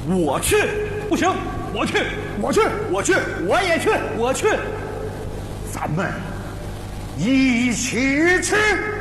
我去， 不行，我去， 我去， 我去， 我也去， 我去， 咱们一起去。